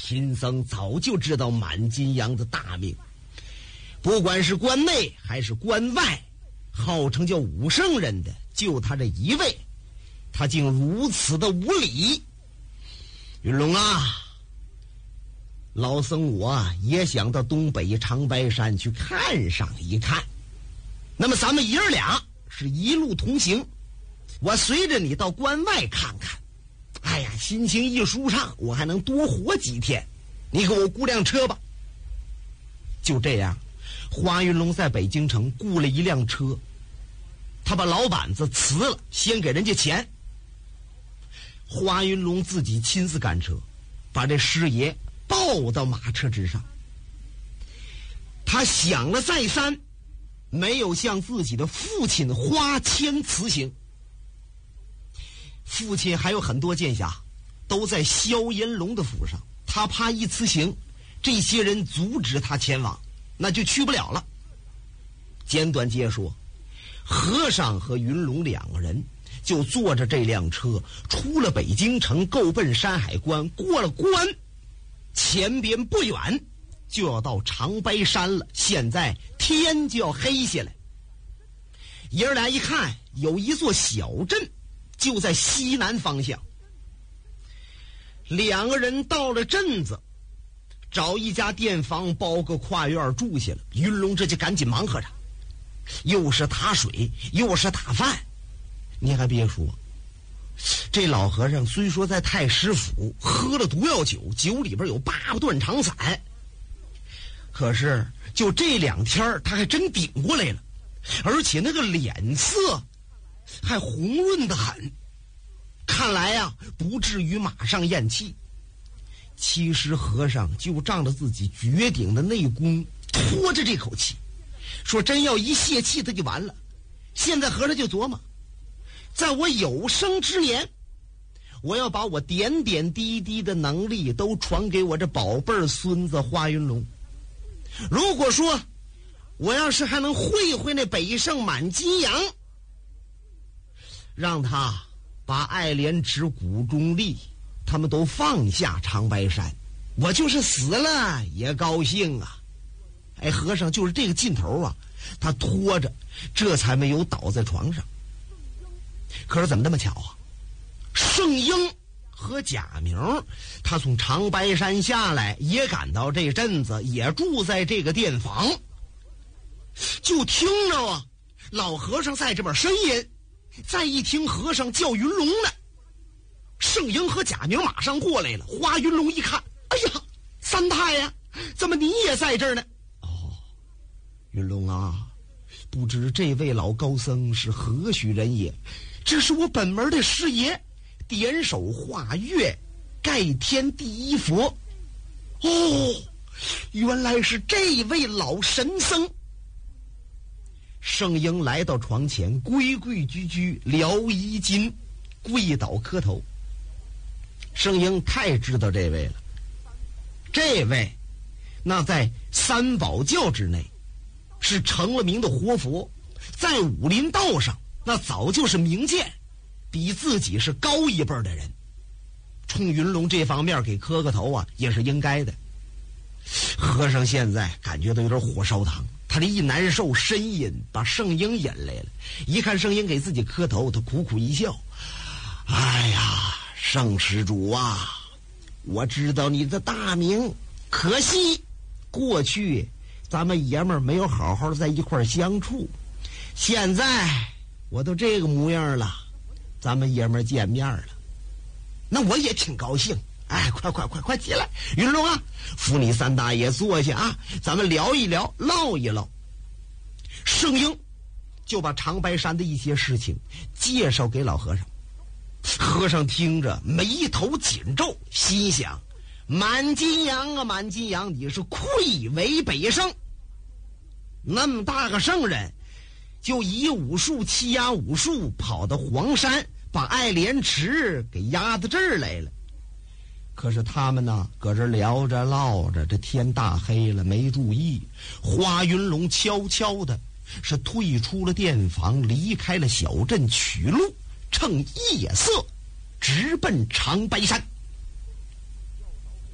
贫僧早就知道满金阳的大名，不管是关内还是关外，号称叫武圣人的就他这一位，他竟如此的无礼。云龙啊，老僧我也想到东北长白山去看上一看，那么咱们爷儿俩是一路同行，我随着你到关外看看，哎呀，心情一舒畅，我还能多活几天，你给我雇辆车吧。就这样，花云龙在北京城雇了一辆车，他把老板子辞了，先给人家钱。花云龙自己亲自赶车，把这师爷抱到马车之上。他想了再三，没有向自己的父亲花钱辞行。父亲还有很多剑侠都在萧炎龙的府上，他怕一辞行，这些人阻止他前往，那就去不了了。简短截说，和尚和云龙两个人就坐着这辆车出了北京城，够奔山海关，过了关，前边不远就要到长白山了，现在天就要黑下来。爷儿俩一看，有一座小镇就在西南方向。两个人到了镇子，找一家店房包个跨院住下了。云龙这就赶紧忙活着，又是打水又是打饭。你还别说，这老和尚虽说在太师府喝了毒药酒，酒里边有8段长散，可是就这2天他还真顶过来了，而且那个脸色还红润得很，看来呀，不至于马上咽气。其实和尚就仗着自己绝顶的内功拖着这口气，说真要一泄气他就完了。现在和尚就琢磨，在我有生之年，我要把我点点滴滴的能力都传给我这宝贝儿孙子花云龙。如果说我要是还能会会那北圣满金阳，让他把爱莲池、谷中立他们都放下长白山，我就是死了也高兴啊。哎，和尚就是这个劲头啊，他拖着，这才没有倒在床上。可是怎么那么巧啊，圣婴和贾明他从长白山下来，也赶到这镇子，也住在这个店房，就听着啊，老和尚在这边呻吟，再一听和尚叫云龙呢，圣婴和贾明马上过来了。花云龙一看，哎呀，三太呀，怎么你也在这儿呢？哦，云龙啊，不知这位老高僧是何许人也？这是我本门的师爷，点手画月盖天第一佛。哦，原来是这位老神僧。圣婴来到床前，规规矩矩撩衣襟，跪倒磕头。圣婴太知道这位了，这位那在三宝教之内是成了名的活佛，在武林道上那早就是名剑，比自己是高一辈的人，冲云龙这方面给磕个头啊，也是应该的。和尚现在感觉到有点火烧汤，他这一难受，呻吟把圣婴引来了。一看圣婴给自己磕头，他苦苦一笑，哎呀，圣施主啊，我知道你的大名，可惜过去咱们爷们儿没有好好在一块儿相处，现在我都这个模样了，咱们爷们儿见面了，那我也挺高兴。哎，快起来，云龙啊，扶你三大爷坐下啊，咱们聊一聊，唠一唠。圣婴就把长白山的一些事情介绍给老和尚。和尚听着眉头紧皱，心想，满金阳啊，满金阳，你是愧为北圣，那么大个圣人，就以武术欺压武术，跑到黄山把爱莲池给压到这儿来了。可是他们呢，搁这聊着唠着，这天大黑了，没注意，花云龙悄悄的是退出了店房，离开了小镇，取路，趁夜色直奔长白山。